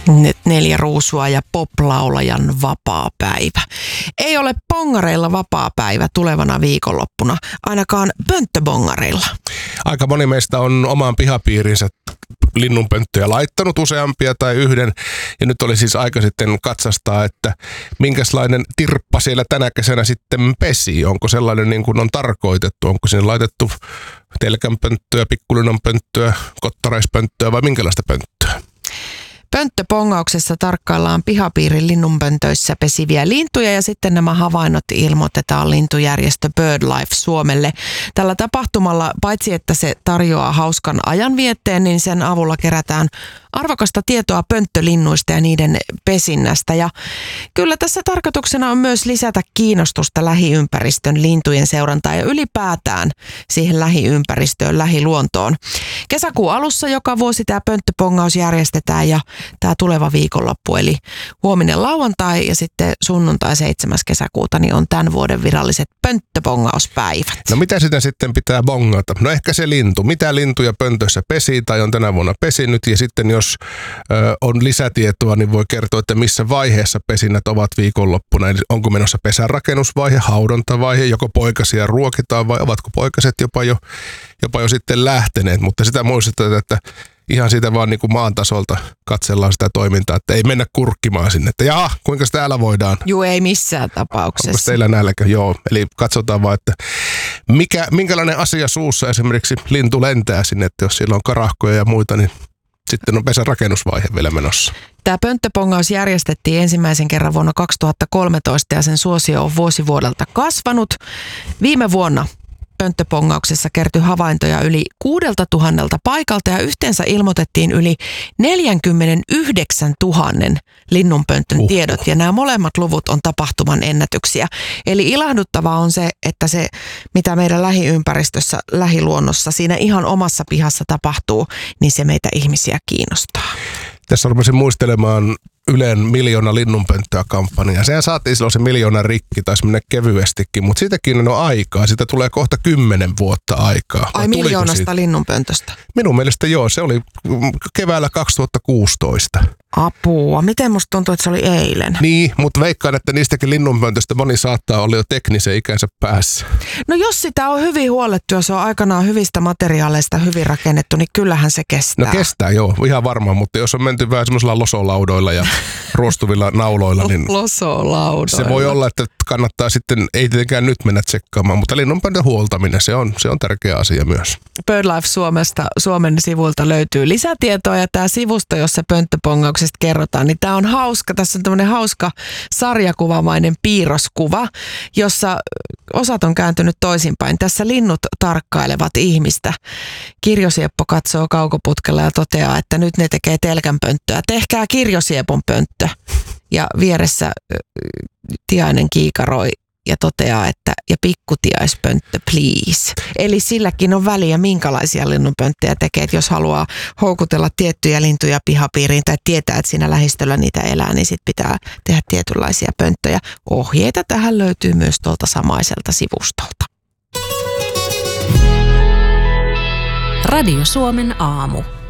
4 ruusua ja poplaulajan vapaa päivä. Ei ole bongareilla vapaa päivä tulevana viikonloppuna, ainakaan pönttöbongareilla. Aika moni meistä on omaan pihapiirinsä linnunpönttöjä laittanut, useampia tai yhden. Ja nyt oli siis aika sitten katsastaa, että minkälainen tirppa siellä tänä kesänä sitten pesi. Onko sellainen niin kuin on tarkoitettu? Onko sinne laitettu telkänpönttöä, pikkulinnunpönttöä, kottaraispönttöä vai minkälaista pönttöä? Pönttöpongauksessa tarkkaillaan pihapiirin linnunpöntöissä pesiviä lintuja ja sitten nämä havainnot ilmoitetaan lintujärjestö BirdLife Suomelle. Tällä tapahtumalla paitsi että se tarjoaa hauskan ajanvietteen, niin sen avulla kerätään arvokasta tietoa pönttölinnuista ja niiden pesinnästä. Ja kyllä tässä tarkoituksena on myös lisätä kiinnostusta lähiympäristön lintujen seurantaan ja ylipäätään siihen lähiympäristöön, lähiluontoon. Kesäkuun alussa joka vuosi tämä pönttöpongaus järjestetään ja tämä tuleva viikonloppu, eli huominen lauantai ja sitten sunnuntai 7. kesäkuuta, niin on tämän vuoden viralliset pönttöpongauspäivät. No mitä sitä sitten pitää bongata? No ehkä se lintu. Mitä lintuja pöntössä pesii tai on tänä vuonna pesinyt ja sitten jos on lisätietoa, niin voi kertoa, että missä vaiheessa pesinnät ovat viikonloppuna. Eli onko menossa pesänrakennusvaihe, haudontavaihe, joko poikasia ruokitaan vai ovatko poikaset jopa jo sitten lähteneet. Mutta sitä muistetaan, että ihan siitä vaan niin kuin maan tasolta katsellaan sitä toimintaa, että ei mennä kurkkimaan sinne, että jaha, kuinka täällä voidaan? Juu, ei missään tapauksessa. Onko teillä nälkä? Joo, eli katsotaan vaan, että minkälainen asia suussa esimerkiksi lintu lentää sinne, että jos siellä on karahkoja ja muita, niin sitten on pesän rakennusvaihe vielä menossa. Tämä pönttöpongaus järjestettiin ensimmäisen kerran vuonna 2013 ja sen suosio on vuosi vuodelta kasvanut. Viime vuonna pönttöpongauksessa kertyi havaintoja yli 6000 paikalta ja yhteensä ilmoitettiin yli 49 000 linnunpöntön tiedot. Ja nämä molemmat luvut on tapahtuman ennätyksiä. Eli ilahduttavaa on se, että se mitä meidän lähiympäristössä, lähiluonnossa, siinä ihan omassa pihassa tapahtuu, niin se meitä ihmisiä kiinnostaa. Tässä rupesin muistelemaan Ylen 1 miljoona linnunpönttöä -kampanjaa. Sehän saatiin silloin se 1 miljoona rikki, taisi mennä kevyestikin, mutta siitäkin on aikaa. Siitä tulee kohta 10 vuotta aikaa. Ai 1 miljoonasta linnunpöntöstä? Minun mielestä joo, se oli keväällä 2016. Apua, miten musta tuntuu, että se oli eilen? Niin, mutta veikkaan, että niistäkin linnunpöntöstä moni saattaa olla jo teknisen ikänsä päässä. No jos sitä on hyvin huollettu, jos on aikanaan hyvistä materiaaleista hyvin rakennettu, niin kyllähän se kestää. No kestää joo, ihan varmaan, mutta jos on menty vähän semmoisilla losolaudoilla ja ruostuvilla nauloilla, niin losolaudoilla. Se voi olla, että kannattaa sitten, ei tietenkään nyt mennä tsekkaamaan, mutta linnunpöntön huoltaminen, se on tärkeä asia myös. BirdLife Suomen sivuilta löytyy lisätietoa ja tämä sivusto, jossa pönttöpongauksesta kerrotaan, niin tämä on hauska. Tässä on tämmöinen hauska sarjakuvamainen piirroskuva, jossa osat on kääntynyt toisinpäin. Tässä linnut tarkkailevat ihmistä. Kirjosieppo katsoo kaukoputkella ja toteaa, että nyt ne tekee telkänpönttöä. Tehkää kirjosiepon pönttö. Ja vieressä tiainen kiikaroi ja toteaa, että ja pikkutiaispönttö please. Eli silläkin on väliä, minkälaisia linnunpönttöjä tekee. Että jos haluaa houkutella tiettyjä lintuja pihapiiriin tai tietää, että siinä lähistöllä niitä elää, niin sit pitää tehdä tietynlaisia pönttöjä. Ohjeita tähän löytyy myös tuolta samaiselta sivustolta. Radio Suomen aamu.